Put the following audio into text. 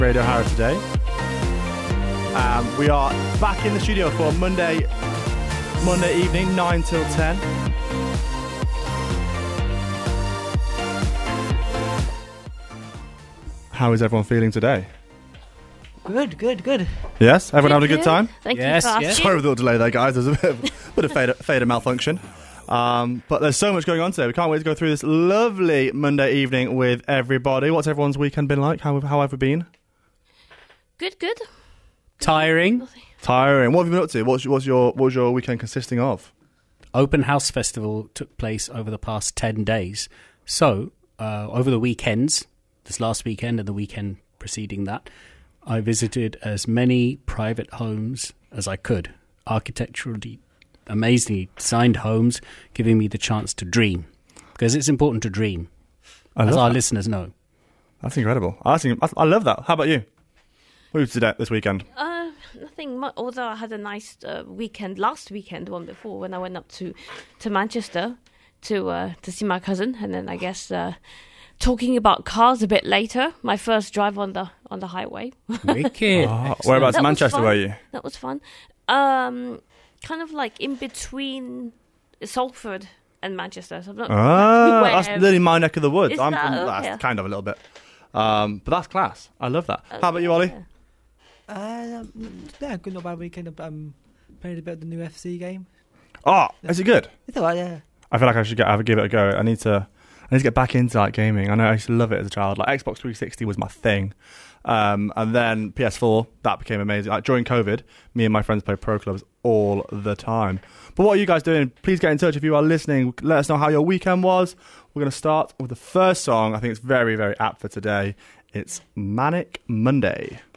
Radio Harrow today. We are back in the studio for Monday evening, 9 till 10. How is everyone feeling today? Good. Yes? Everyone having a good time? Thank you for Yes. asking. Sorry for the little delay there, guys. There's a bit of fader malfunction. But there's so much going on today. We can't wait to go through this lovely Monday evening with everybody. What's everyone's weekend been like? How have we been? Good. Tiring. Tiring. What have you been up to? What was your weekend consisting of? Open House Festival took place over the past 10 days. So, over the weekends, this last weekend and the weekend preceding that, I visited as many private homes as I could. Architecturally, amazingly designed homes, giving me the chance to dream. Because it's important to dream, as our listeners know. That's incredible. I love that. How about you? What did you do this weekend? Nothing much, although I had a nice weekend, last weekend, one before, when I went up to Manchester to see my cousin, and then I guess talking about cars a bit later, my first drive on the highway. Wicked. Whereabouts in That was Manchester fun. were you? That was fun. Kind of like in between Salford and Manchester. So I'm not That's nearly my neck of the woods. Is I'm that? from Okay. that's kind of a little bit. But that's class. I love that. How about you, Ollie? Yeah, good, not bad weekend. Played a bit of the new FC game. Oh, is it good? It's alright, yeah. I feel like I should give it a go. I need to get back into like gaming. I know I used to love it as a child. Like Xbox 360 was my thing. And then PS4, that became amazing. Like during COVID, me and my friends played pro clubs all the time. But what are you guys doing? Please get in touch if you are listening. Let us know how your weekend was. We're going to start with the first song. I think it's very, very apt for today. It's Manic Monday.